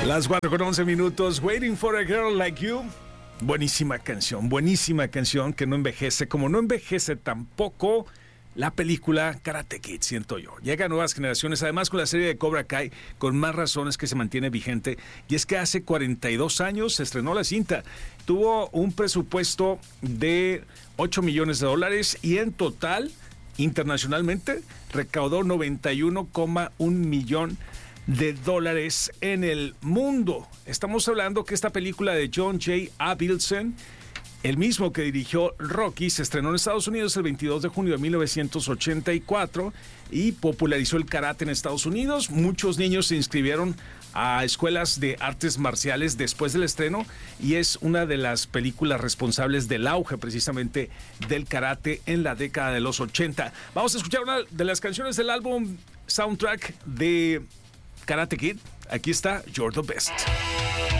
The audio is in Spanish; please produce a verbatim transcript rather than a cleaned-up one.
Las cuatro con once minutos, Waiting for a Girl Like You. Buenísima canción, buenísima canción que no envejece, como no envejece tampoco la película Karate Kid, siento yo. Llega a nuevas generaciones, además con la serie de Cobra Kai, con más razones que se mantiene vigente. Y es que hace cuarenta y dos años se estrenó la cinta. Tuvo un presupuesto de ocho millones de dólares y en total, internacionalmente, recaudó noventa y uno coma uno millón de dólares en el mundo. Estamos hablando que esta película de John J. Avildsen, el mismo que dirigió Rocky, se estrenó en Estados Unidos el veintidós de junio de mil novecientos ochenta y cuatro y popularizó el karate en Estados Unidos. Muchos niños se inscribieron a escuelas de artes marciales después del estreno y es una de las películas responsables del auge precisamente del karate en la década de los ochenta. Vamos a escuchar una de las canciones del álbum soundtrack de Karate Kid. Aquí está You're the Best.